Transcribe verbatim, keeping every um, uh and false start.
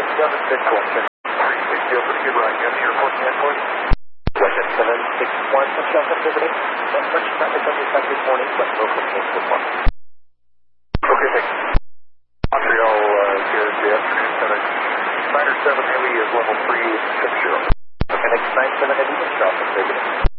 seven six one six. three six zero, pretty good ride. Yes, you're reporting airport. Western seven six one, South Liberty. Not much traffic on your side this morning, but local change this one. Okay, thanks. Montreal, uh, here the afternoon, seven nine seven Heavy is level three six zero. Okay, next nine seven Heavy is South Liberty.